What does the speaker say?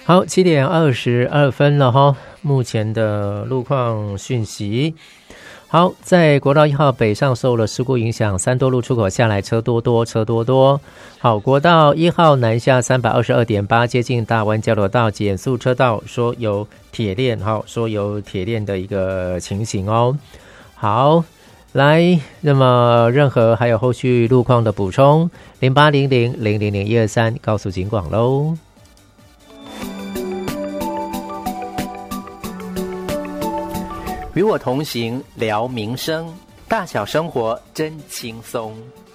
好，7:22了哈，目前的路况讯息。好，在国道1号北上受了事故影响，三多路出口下来车多多。好，国道1号南下322.8接近大湾交流道减速车道，说有铁链，说有铁链的一个情形哦。好，来，那么任何还有后续路况的补充，0800000123告诉警广喽。 与我同行聊民生，大小生活真轻松。